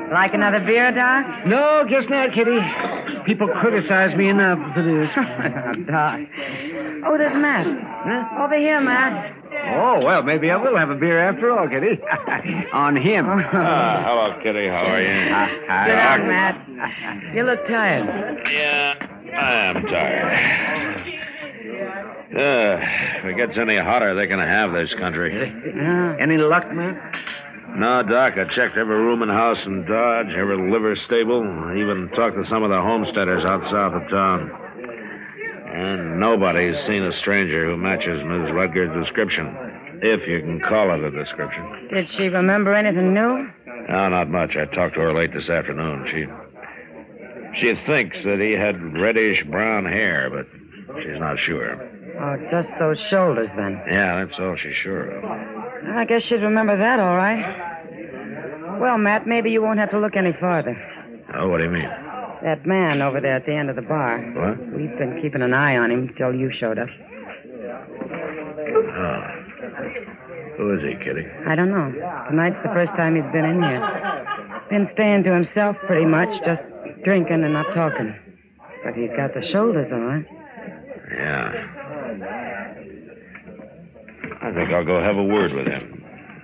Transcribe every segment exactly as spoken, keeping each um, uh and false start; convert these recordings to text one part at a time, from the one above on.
Like another beer, Doc? No, guess not, Kitty. People criticize me enough for this. Doc. Oh, there's Matt. Huh? Over here, Matt. Oh, well, maybe I will have a beer after all, Kitty. On him. Uh, hello, Kitty. How are you? Uh, Sit down, Matt. You look tired. Yeah, I am tired. Uh, if it gets any hotter, they're going to have this country. Uh, any luck, man? No, Doc. I checked every rooming house in Dodge, every liver stable, even talked to some of the homesteaders out south of town. And nobody's seen a stranger who matches Miss Rutger's description, if you can call it a description. Did she remember anything new? No, not much. I talked to her late this afternoon. She she thinks that he had reddish brown hair, but she's not sure. Oh, just those shoulders, then. Yeah, that's all she's sure of. I guess she'd remember that, all right. Well, Matt, maybe you won't have to look any farther. Oh, what do you mean? That man over there at the end of the bar. What? We've been keeping an eye on him till you showed up. Oh. Who is he, Kitty? I don't know. Tonight's the first time he's been in here. Been staying to himself pretty much, just drinking and not talking. But he's got the shoulders, all right. Yeah. I think I'll go have a word with him.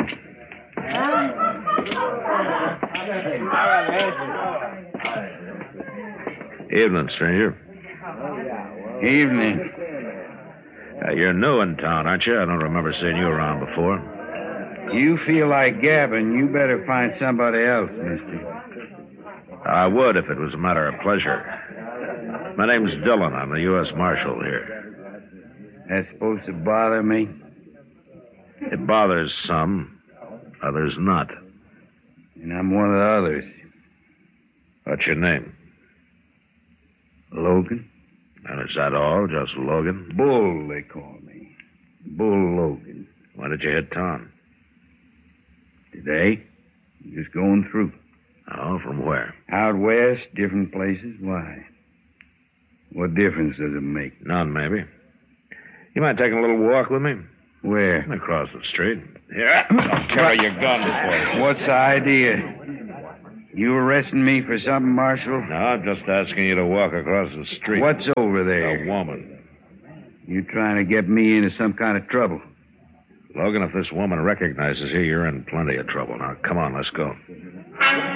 Evening, stranger. Evening. Uh, you're new in town, aren't you? I don't remember seeing you around before. You feel like gabbing, you better find somebody else, mister. I would if it was a matter of pleasure. My name's Dillon. I'm the U S Marshal here. That's supposed to bother me? It bothers some, others not. And I'm one of the others. What's your name? Logan? And is that all? Just Logan? Bull, they call me. Bull Logan. When did you hit town? Today? Just going through. Oh, from where? Out west, different places. Why? What difference does it make? None, maybe. You mind taking a little walk with me? Where? Across the street. Here, I'll carry your gun before you. What's the idea? You arresting me for something, Marshal? No, I'm just asking you to walk across the street. What's over there? A woman. You trying to get me into some kind of trouble? Logan, if this woman recognizes you, you're in plenty of trouble. Now, come on, let's go.